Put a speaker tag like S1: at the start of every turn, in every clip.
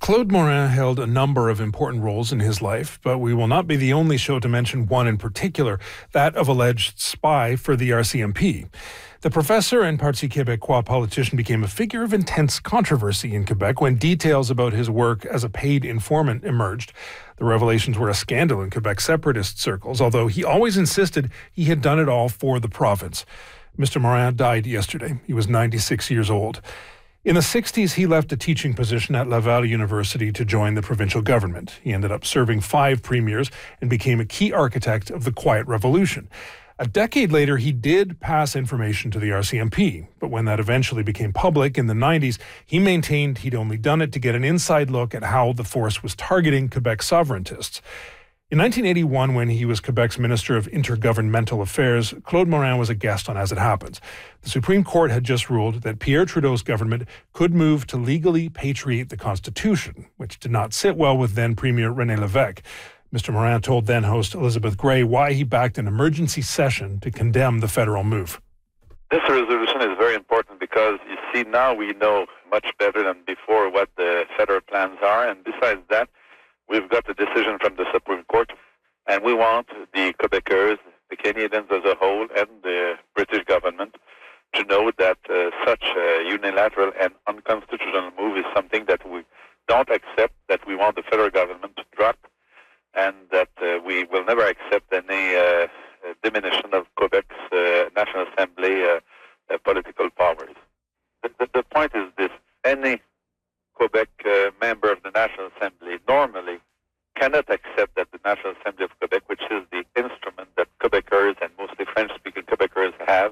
S1: Claude Morin held a number of important roles in his life, but we will not be the only show to mention one in particular, that of alleged spy for the RCMP. The professor and Parti Québécois politician became a figure of intense controversy in Quebec when details about his work as a paid informant emerged. The revelations were a scandal in Quebec separatist circles, although he always insisted he had done it all for the province. Mr. Morin died yesterday. He was 96 years old. In the 60s, he left a teaching position at Laval University to join the provincial government. He ended up serving 5 premiers and became a key architect of the Quiet Revolution. A decade later, he did pass information to the RCMP, but when that eventually became public in the 90s, he maintained he'd only done it to get an inside look at how the force was targeting Quebec sovereigntists. In 1981, when he was Quebec's Minister of Intergovernmental Affairs, Claude Morin was a guest on As It Happens. The Supreme Court had just ruled that Pierre Trudeau's government could move to legally patriate the Constitution, which did not sit well with then Premier René Lévesque. Mr. Morin told then-host Elizabeth Gray why he backed an emergency session to condemn the federal move.
S2: This resolution is very important because, you see, now we know much better than before what the federal plans are, and besides that, we've got a decision from the Supreme Court, and we want the Quebecers, the Canadians as a whole, and the British government to know that such a unilateral and unconstitutional move is something that we don't accept, that we want the federal government to drop, and that we will never accept any diminution of Quebec's National Assembly political powers. The point is this: any Quebec member of the National Assembly normally cannot accept that the National Assembly of Quebec, which is the instrument that Quebecers and mostly French-speaking Quebecers have,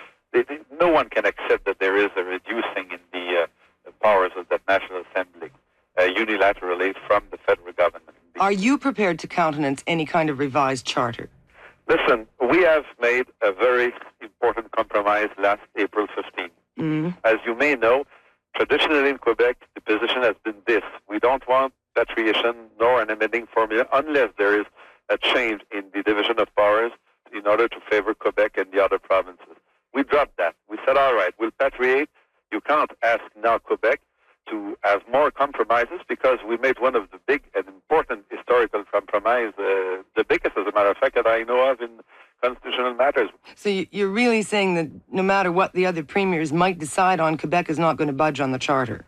S2: no one can accept that there is a reducing in the powers of that National Assembly unilaterally from the federal government.
S3: Are you prepared to countenance any kind of revised charter?
S2: Listen, we have made a very important compromise last April 15. As you may know, traditionally in Quebec, the position has been this: we don't want patriation nor an amending formula unless there is a change in the division of powers in order to favor Quebec and the other provinces. We dropped that. We said, all right, we'll patriate. You can't ask now Quebec to have more compromises because we made one of the big and important historical compromise, the biggest, as a matter of fact, that I know of in constitutional matters.
S3: So you're really saying that no matter what the other premiers might decide on, Quebec is not going to budge on the charter?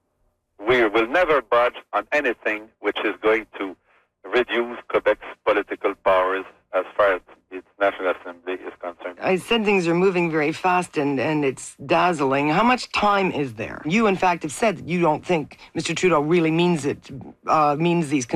S2: We will never budge on anything which is going to reduce Quebec's political powers as far as its National Assembly is concerned.
S3: I said things are moving very fast and it's dazzling. How much time is there? You, in fact, have said that you don't think Mr. Trudeau really means these